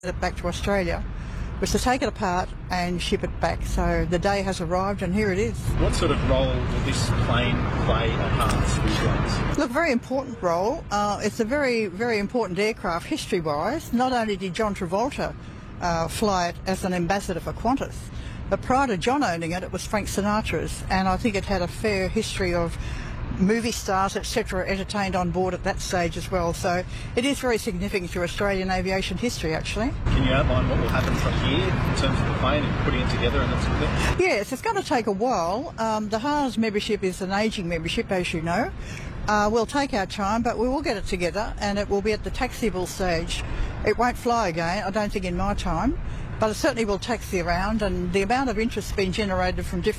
it back to Australia was to take it apart and ship it back. So the day has arrived and here it is. What sort of role will this plane play at Haas for you guys? Look, very important role. It's a very, very important aircraft history-wise. Not only did John Travolta fly it as an ambassador for Qantas, but prior to John owning it, it was Frank Sinatra's, and I think it had a fair history of movie stars, etc., entertained on board at that stage as well. So it is very significant to Australian aviation history, actually. Can you outline what will happen from here in terms of the plane and putting it together and that sort of thing? Yes, it's going to take a while. The Haas membership is an ageing membership, as you know. We'll take our time, but we will get it together, and it will be at the taxiable stage. It won't fly again, I don't think, in my time, but it certainly will taxi around, and the amount of interest being generated from different